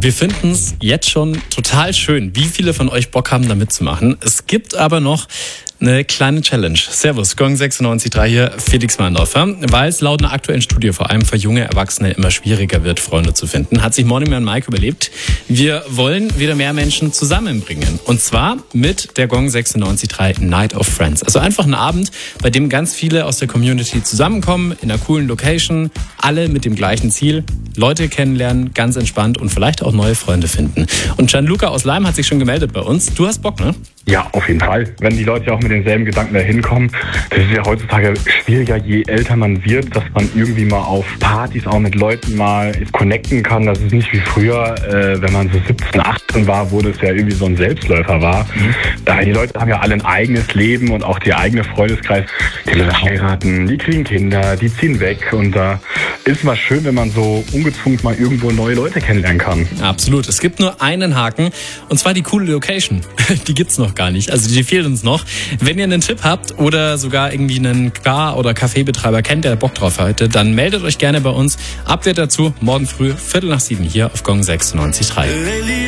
Wir finden es jetzt schon total schön, wie viele von euch Bock haben, da mitzumachen. Es gibt aber noch eine kleine Challenge. Servus, Gong 96.3 hier, Felix Meindorfer. Weil es laut einer aktuellen Studie vor allem für junge Erwachsene immer schwieriger wird, Freunde zu finden, hat sich Morning Man Mike überlebt, wir wollen wieder mehr Menschen zusammenbringen. Und zwar mit der Gong 96.3 Night of Friends. Also einfach ein Abend, bei dem ganz viele aus der Community zusammenkommen, in einer coolen Location, alle mit dem gleichen Ziel, Leute kennenlernen, ganz entspannt und vielleicht auch neue Freunde finden. Und Gianluca aus Leim hat sich schon gemeldet bei uns. Du hast Bock, ne? Ja, auf jeden Fall. Wenn die Leute ja auch mit denselben Gedanken da hinkommen, das ist ja heutzutage schwieriger, je älter man wird, dass man irgendwie mal auf Partys auch mit Leuten mal connecten kann. Das ist nicht wie früher, wenn man so 17, 18 war, wo das ja irgendwie so ein Selbstläufer war. Die Leute haben ja alle ein eigenes Leben und auch die eigene Freundeskreis. Die Leute heiraten, die kriegen Kinder, die ziehen weg und da ist mal schön, wenn man so ungezwungen mal irgendwo neue Leute kennenlernen kann. Absolut. Es gibt nur einen Haken und zwar die coole Location. Die gibt's noch gar nicht. Also die fehlt uns noch. Wenn ihr einen Tipp habt oder sogar irgendwie einen Bar- oder Cafébetreiber kennt, der Bock drauf hatte, dann meldet euch gerne bei uns. Update dazu morgen früh 6:45 hier auf Gong 96.3.